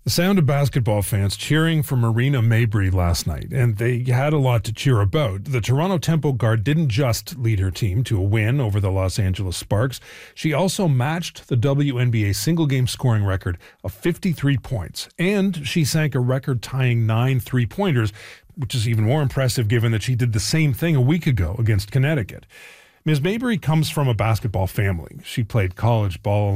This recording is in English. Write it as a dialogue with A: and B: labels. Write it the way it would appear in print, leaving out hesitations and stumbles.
A: The sound of basketball fans cheering for Marina Mabrey last night, and they had a lot to cheer about. The Toronto Tempo guard didn't just lead her team to a win over the Los Angeles Sparks. She also matched the WNBA single-game scoring record of 53 points, and she sank a record-tying 9 three-pointers, which is even more impressive given that she did the same thing a week ago against Connecticut. Ms. Mabrey comes from a basketball family. She played college ball